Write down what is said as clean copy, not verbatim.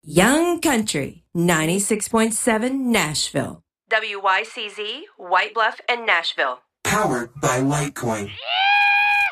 Young Country 96.7 Nashville. WYCZ, White Bluff, and Nashville. Powered by Litecoin.